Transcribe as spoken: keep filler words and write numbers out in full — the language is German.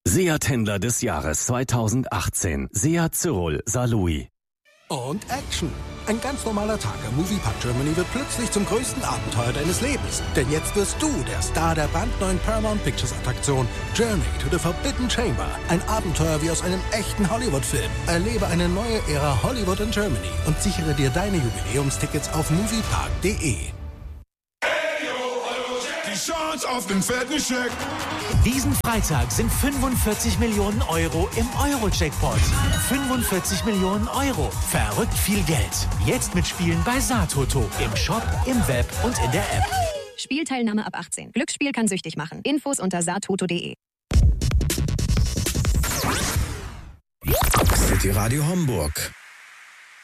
Seat-Händler des Jahres zweitausendachtzehn. Seat Cyrol Saarlouis. Und Action. Ein ganz normaler Tag am Moviepark Germany wird plötzlich zum größten Abenteuer deines Lebens. Denn jetzt wirst du der Star der brandneuen Paramount Pictures Attraktion Journey to the Forbidden Chamber. Ein Abenteuer wie aus einem echten Hollywood-Film. Erlebe eine neue Ära Hollywood in Germany und sichere dir deine Jubiläumstickets auf moviepark punkt de. Die Chance auf den fetten Scheck. Diesen Freitag sind fünfundvierzig Millionen Euro im Euro-Jackpot. fünfundvierzig Millionen Euro. Verrückt viel Geld. Jetzt mitspielen bei Saartoto. Im Shop, im Web und in der App. Spielteilnahme ab achtzehn. Glücksspiel kann süchtig machen. Infos unter saartoto punkt de. City Radio Hamburg.